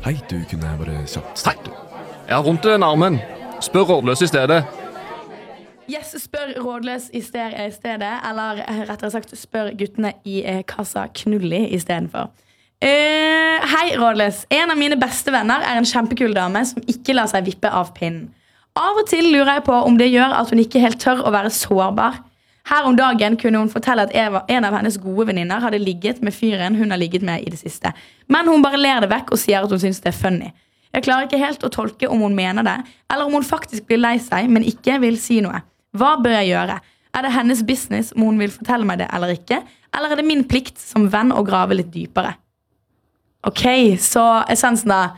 Hei, du kunne bare kjapt starte. Jeg har vondt i den armen. Spør rådløs i stedet. Yes, spør rådløs i stedet, eller rettere sagt spør guttene i kassa knulli i stedet for. Hei, rådløs. En av mine beste venner er en kjempekul dame som ikke lar seg vippe av pinnen. Av og til lurer jeg på om det gjør at hun ikke helt tør å være sårbar. Her om dagen kunne hun fortelle at en av hennes gode venninner hadde ligget med fyren hun har ligget med i det siste. Men hun bare ler det vekk og sier at hun synes det er funny. Jeg klarer ikke helt å tolke om hun mener det, eller om hun faktisk blir lei seg, men ikke vil si noe. Hva bør jeg gjøre? Er det hennes business om hun vil fortelle meg det eller ikke? Eller er det min plikt som venn å grave litt dypere? Ok, så essensen da.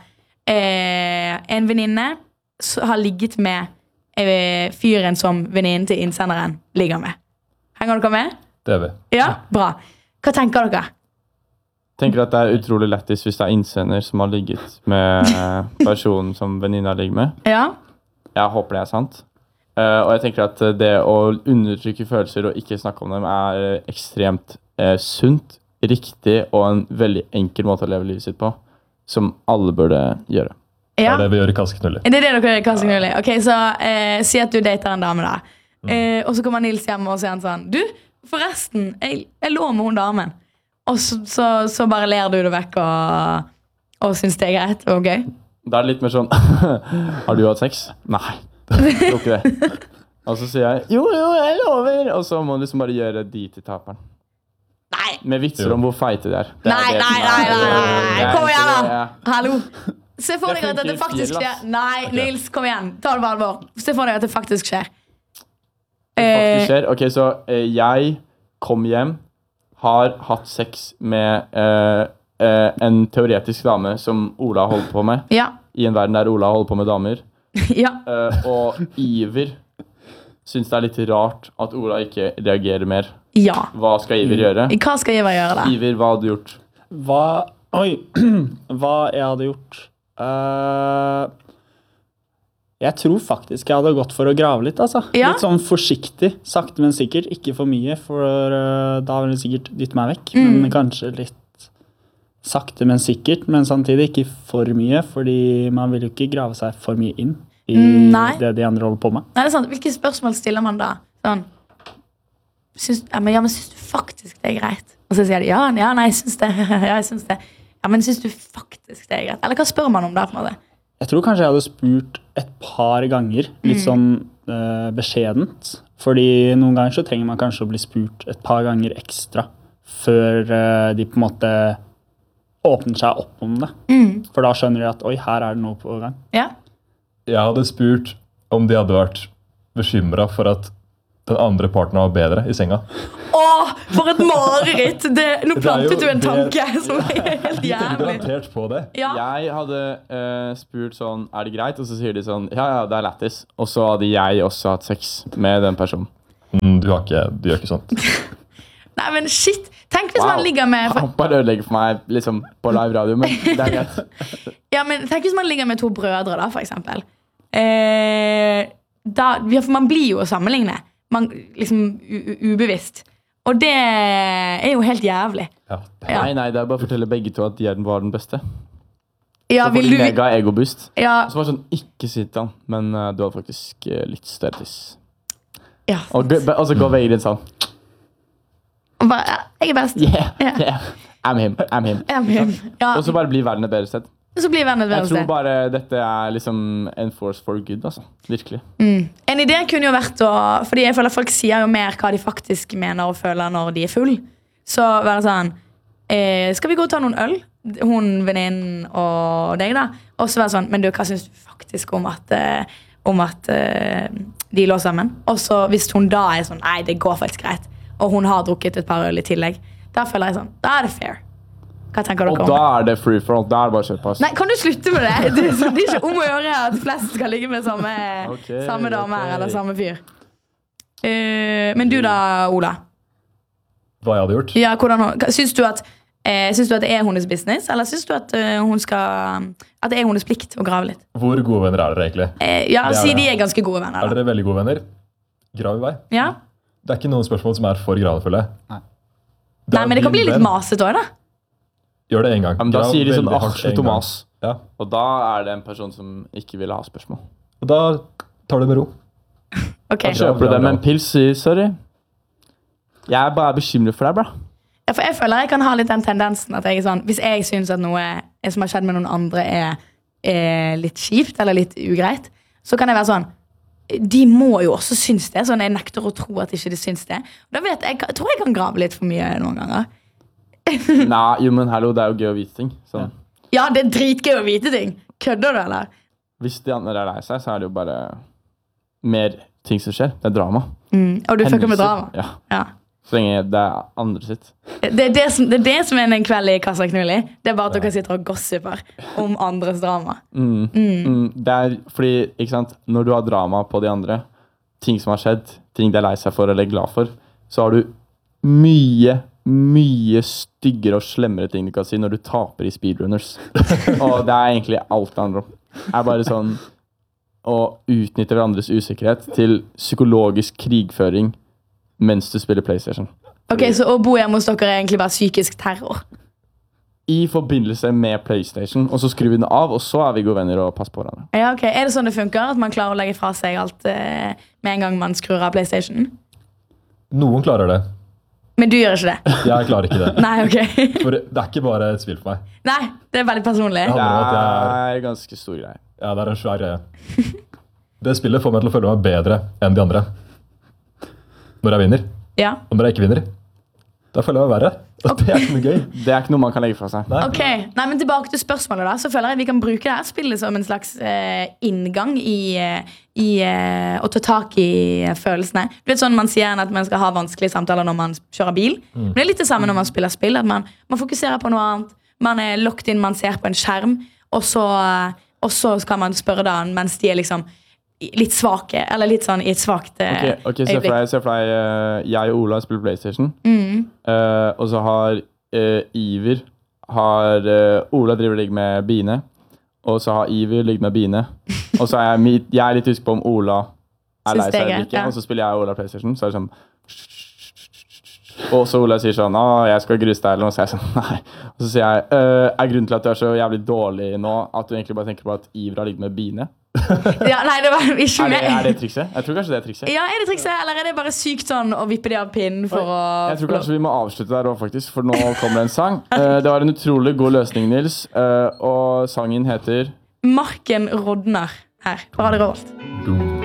En venninne har ligget med fyren som venninnen til innsenderen ligger med. Henger dere med? Det er vi. Ja, bra. Hva tenker dere? Tenker at det er utrolig lettis hvis det er innsender som har ligget med personen som venninna ligger med. Ja. Jeg håper det er sant. Og jeg tenker at det å undertrykke følelser og ikke snakke om dem er ekstremt sunt, riktig og en veldig enkel måte å leve livet sitt på, som alle burde gjøre. Ja. Det er det vi gjør i Kasseknulli. Det er det dere gjør i Kasseknulli. Ok, så si at du dater en dame da. Og så kommer Nils hjem og sier han sånn, du, forresten, jeg lå med hun damen. Og så bare ler du det vekk og synes det er greit og gøy. Da er det litt mer sånn, har du hatt sex? Nei, det er ikke det. Og så sier jeg, jo, jeg lover. Og så må du liksom bare gjøre de til taperen. Nei. Med vitser om hvor feite de er. Nei. Kom igjen da. Hallo. Se for deg at det faktisk skjer. Nei, okay. Nils, kom igjen. Ta det på alvor. Se for deg at det faktisk skjer. Det faktisk skjer. Ok, så jeg kom hjem, har hatt sex med en teoretisk dame som Ola holder på med. Ja. I en verden der Ola holder på med damer. Ja. Og Iver synes det er litt rart at Ola ikke reagerer mer. Ja. Hva skal Iver gjøre? Hva skal Iver gjøre da? Iver, hva hadde du gjort? Hva jeg hadde gjort? Jeg tror faktisk jeg hadde gått for å grave litt, altså. Ja? Litt sånn forsiktig, sakte men sikkert. Ikke for mye, for da vil det sikkert dytte meg vekk. Men kanskje litt sakte men sikkert, men samtidig ikke for mye, fordi man vil jo ikke grave seg for mye inn i det de andre holder på med. Nei, det er sant. Hvilke spørsmål stiller man da? Sånn, synes du faktisk det er greit? Og så sier de, ja, nei, jeg synes det. Ja, jeg synes det. Ja, men synes du faktisk det er greit? Eller hva spør man om da, på en måte? Jeg tror kanskje jeg hadde spurt et par ganger, litt sånn beskjedent. Fordi noen ganger så trenger man kanskje å bli spurt et par ganger ekstra før de på en måte åpner seg opp om det. For da skjønner de at, oi, her er det noe på gang. Ja. Jeg hadde spurt om de hadde vært bekymret for at den andre partneren var bedre i senga. Åh, for et mareritt! Nå plantet du en tanke som er helt De tenker jævlig. garantert på det. Ja. Jeg hadde spurt sånn, er det greit? Og så sier de sånn, ja, det er lættis. Og så hadde jeg også hatt sex med den personen. Du gjør ikke sånt. Nei, men shit! Tenk hvis man ligger med... Han bare ødelegger for meg liksom på live radio, men det er greit. Ja, men tenk hvis man ligger med to brødre da, for eksempel. For man blir jo å sammenligne. Man liksom ubevisst. Og det er jo helt jævlig. Ja. Nei, det er bare å fortelle begge to at de var den beste. Ja, så får de mega ego-boost. Ja. Så var det sånn, ikke sitt da, men du hadde faktisk litt større tiss. Ja. Og så går veien din sånn. Jeg er best. Yeah. I'm him. Ja. Og så bare blir verden et bedre sted. Så blir verden et bedre sted. Jeg tror bare dette er liksom en force for good, altså. Virkelig. En idé kunne jo vært fordi jeg føler folk sier jo mer hva de faktisk mener og føler når de er full. Så være sånn, skal vi gå og ta noen øl? Hun, venninnen og deg da. Og så være sånn, men du, hva synes du faktisk om at de lå sammen? Og så hvis hun da er sånn, nei, det går faktisk greit. Og hun har drukket et par øl i tillegg. Da føler jeg sånn, da er det fair. Hva tenker dere om? Og da er det free for all, da er det bare kjøtt pass. Nei, kan du slutte med det? Det er ikke om å gjøre at flest skal ligge med samme dame her, eller samme fyr. Men du da, Ola? Hva jeg hadde gjort? Ja, synes du at det er hennes business, eller synes du at det er hennes plikt å grave litt? Hvor gode venner er dere egentlig? Ja, si de er ganske gode venner. Er dere veldig gode venner? Grav i vei. Ja. Det er ikke noen spørsmål som er for gravefulle. Nei, men det kan bli litt maset også da. Gjør det en gang. Ja, men da sier de sånn, slutt å mas. Ja. Og da det en person som ikke vil ha spørsmål. Og da tar du med ro. Ok. Kjøper du dem en pils, sier sorry. Jeg bare bekymret for deg, bra. Ja, for jeg føler jeg kan ha litt den tendensen at jeg sånn, hvis jeg synes at noe som har skjedd med noen andre er litt kjipt eller litt ugreit, så kan jeg være sånn, de må jo også synes det, sånn jeg nekter å tro at ikke de synes det. Og da vet jeg tror jeg kan grave litt for mye noen ganger. Nei, jo, men hallo, det jo gøy å vite ting. Sånn. Ja, det dritgøy å vite ting. Kødder du, eller? Hvis de andre lei seg, så det jo bare mer ting som skjer. Det drama. Og du fucker med drama. Ja. Ja. Så lenge det andre sitt. Det det som en kveld i Kassa Knulli. Det bare at dere sitter og gossiper om andres drama. Det fordi, ikke sant, når du har drama på de andre, ting som har skjedd, ting de lei seg for eller glad for, så har du mye styggere og slemmere ting du kan si når du taper i speedrunners. Og det egentlig alt det handler om. Bare sånn å utnytte hverandres usikkerhet til psykologisk krigføring mens du spiller PlayStation. Ok, så å bo hjemme hos dere egentlig bare psykisk terror? I forbindelse med PlayStation, og så skrur vi den av, og så vi gode venner og passer på hverandre. Ja, ok. Det sånn det funker? At man klarer å legge fra seg alt med en gang man skrur av PlayStation? Noen klarer det. Men du gjør ikke det? Jeg klarer ikke det. Nei, ok. For det ikke bare et spill for meg. Nei, det veldig personlig. Det handler om at jeg Ganske stor greie. Ja, det en svær greie. Det spillet får meg til å føle meg bedre enn de andre. Når jeg vinner. Ja. Og når jeg ikke vinner, da føler jeg meg verre. Og det ikke noe gøy. Det ikke noe man kan legge fra seg. Nei. Ok, Nei, men tilbake til spørsmålet da. Så føler jeg at vi kan bruke det her spillet som en slags inngang i å ta tak i følelsene. Du vet sånn man sier at man skal ha vanskelige samtaler når man kjører bil. Men det litt det samme når man spiller spill. At man fokuserer på noe annet. Man locked in, man ser på en skjerm. Og så skal man spørre da mens de liksom litt svake, eller litt sånn i et svakt Ok, se for deg jeg og Ola spiller PlayStation, og så har Iver Ola driver og ligger med Bine, og så har Iver ligget med Bine, og så jeg litt usikker på om Ola lei seg eller ikke, og så spiller jeg og Ola PlayStation, så det sånn og så Ola sier sånn, jeg skal gruse deg, eller noe, så jeg sånn, nei. Og så sier jeg, grunnen til at du så jævlig dårlig nå, at du egentlig bare tenker på at Iver har ligget med Bine? Ja, nei, det var ikke det trikset? Jeg tror kanskje det trikset. Ja, det trikset, eller det bare sykt sånn å vippe de av pinnen for å... Jeg tror kanskje vi må avslutte der også, faktisk, for nå kommer en sang. Det var en utrolig god løsning, Nils, og sangen heter... Marken rodner her, på Radio Revolt.